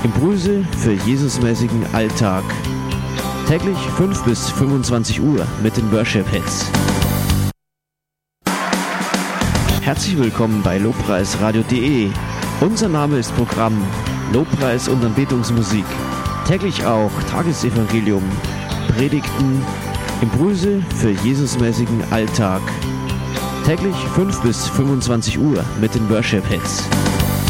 Impulse für Jesusmäßigen Alltag. Täglich 5 bis 25 Uhr mit den Worship-Hits. Herzlich willkommen bei lobpreisradio.de. Unser Name ist Programm Lobpreis und Anbetungsmusik. Täglich auch Tagesevangelium, Predigten, Impulse für Jesusmäßigen Alltag. Täglich 5 bis 25 Uhr mit den Worship-Hits.